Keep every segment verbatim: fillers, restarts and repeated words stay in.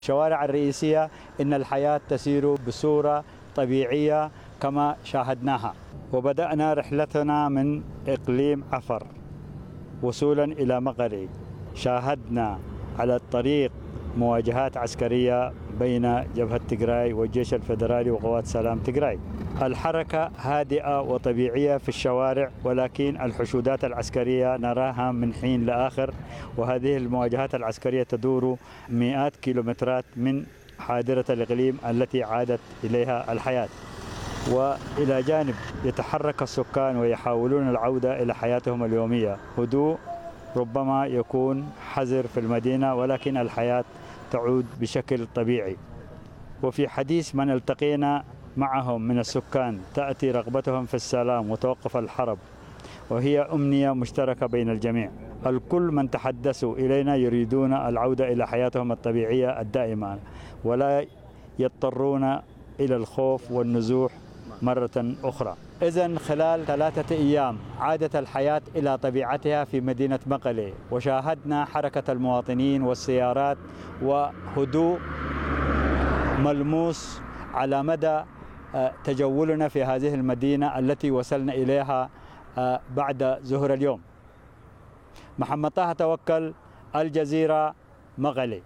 الشوارع الرئيسية إن الحياة تسير بصورة طبيعية كما شاهدناها، وبدأنا رحلتنا من إقليم عفر وصولا إلى مقلي. شاهدنا على الطريق مواجهات عسكرية بين جبهة تيغراي والجيش الفيدرالي وقوات سلام تيغراي. الحركة هادئة وطبيعية في الشوارع، ولكن الحشودات العسكرية نراها من حين لآخر، وهذه المواجهات العسكرية تدور مئات كيلومترات من حاضرة الإقليم التي عادت إليها الحياة. وإلى جانب يتحرك السكان ويحاولون العودة إلى حياتهم اليومية. هدوء، ربما يكون حذر في المدينة، ولكن الحياة تعود بشكل طبيعي. وفي حديث من التقينا معهم من السكان تأتي رغبتهم في السلام وتوقف الحرب، وهي أمنية مشتركة بين الجميع. الكل من تحدثوا إلينا يريدون العودة إلى حياتهم الطبيعية الدائمة، ولا يضطرون إلى الخوف والنزوح مرة أخرى. إذن خلال ثلاثة أيام عادت الحياة إلى طبيعتها في مدينة مقلي، وشاهدنا حركة المواطنين والسيارات وهدوء ملموس على مدى تجولنا في هذه المدينة التي وصلنا إليها بعد ظهر اليوم. محمد طه توكل، الجزيرة، مقلي.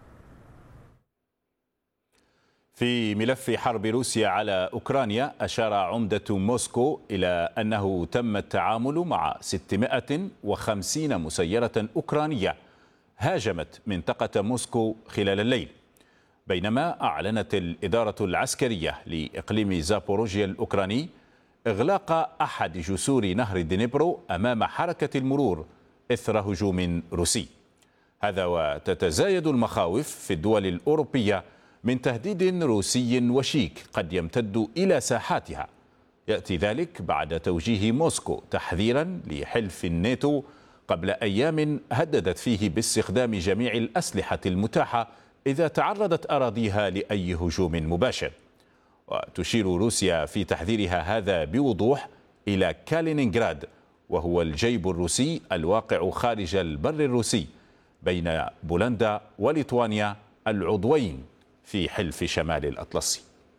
في ملف حرب روسيا على أوكرانيا، أشار عمدة موسكو إلى أنه تم التعامل مع ستمائة وخمسين مسيرة أوكرانية هاجمت منطقة موسكو خلال الليل، بينما أعلنت الإدارة العسكرية لإقليم زابوروجيا الأوكراني إغلاق أحد جسور نهر دنيبرو أمام حركة المرور إثر هجوم روسي. هذا وتتزايد المخاوف في الدول الأوروبية من تهديد روسي وشيك قد يمتد إلى ساحاتها. يأتي ذلك بعد توجيه موسكو تحذيرا لحلف الناتو قبل أيام هددت فيه باستخدام جميع الأسلحة المتاحة إذا تعرضت أراضيها لأي هجوم مباشر. وتشير روسيا في تحذيرها هذا بوضوح إلى كالينينغراد، وهو الجيب الروسي الواقع خارج البر الروسي بين بولندا وليتوانيا العضوين في حلف شمال الأطلسي.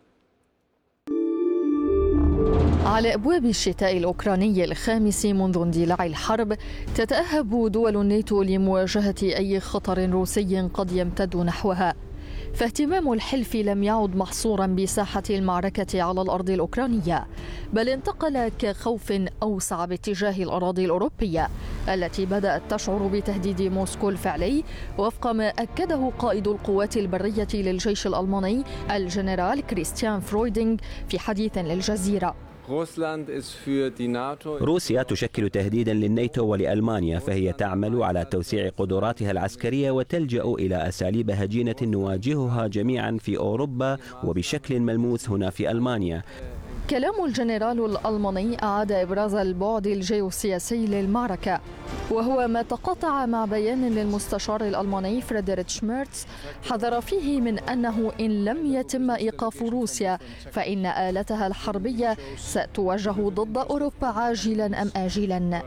على أبواب الشتاء الأوكراني الخامس منذ اندلاع الحرب، تتأهب دول الناتو لمواجهة أي خطر روسي قد يمتد نحوها. فاهتمام الحلف لم يعد محصورا بساحة المعركة على الأرض الأوكرانية، بل انتقل كخوف أوسع باتجاه الأراضي الأوروبية التي بدأت تشعر بتهديد موسكو الفعلي، وفق ما أكده قائد القوات البرية للجيش الألماني الجنرال كريستيان فرويدينغ في حديث للجزيرة. روسيا تشكل تهديدا للناتو ولألمانيا، فهي تعمل على توسيع قدراتها العسكرية وتلجأ إلى أساليب هجينة نواجهها جميعا في أوروبا وبشكل ملموس هنا في ألمانيا. كلام الجنرال الألماني أعاد إبراز البعد الجيوسياسي للمعركة، وهو ما تقاطع مع بيان للمستشار الألماني فريدريتش ميرتز حذر فيه من أنه إن لم يتم إيقاف روسيا فإن آلتها الحربية ستوجه ضد أوروبا عاجلا أم آجلا.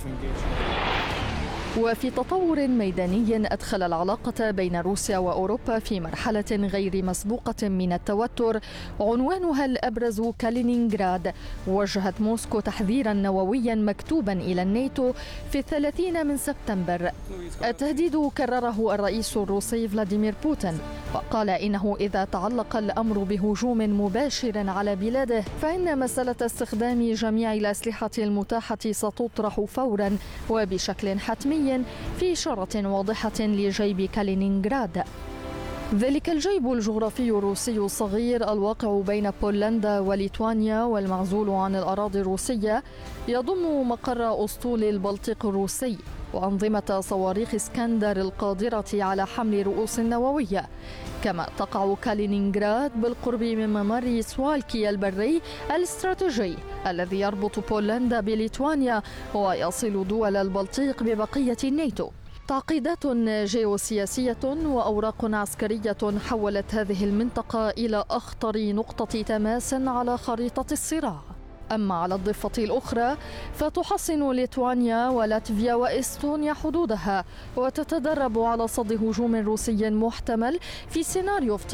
وفي تطور ميداني أدخل العلاقة بين روسيا وأوروبا في مرحلة غير مسبوقة من التوتر، عنوانها الأبرز كالينينغراد، وجهت موسكو تحذيرا نوويا مكتوبا إلى الناتو في الثلاثين من سبتمبر. التهديد كرره الرئيس الروسي فلاديمير بوتين، وقال إنه إذا تعلق الأمر بهجوم مباشر على بلاده فإن مسألة استخدام جميع الأسلحة المتاحة ستطرح فورا وبشكل حتمي في إشارة واضحة لجيب كالينينغراد. ذلك الجيب الجغرافي الروسي الصغير الواقع بين بولندا وليتوانيا والمعزول عن الأراضي الروسية يضم مقر أسطول البلطيق الروسي وأنظمة صواريخ اسكندر القادرة على حمل رؤوس نووية. كما تقع كالينينغراد بالقرب من ممر سوالكي البري الاستراتيجي الذي يربط بولندا بليتوانيا ويصل دول البلطيق ببقية الناتو. تعقيدات جيوسياسية وأوراق عسكرية حولت هذه المنطقة إلى أخطر نقطة تماس على خريطة الصراع. أما على الضفة الأخرى فتحصن ليتوانيا ولاتفيا وإستونيا حدودها وتتدرب على صد هجوم روسي محتمل في سيناريو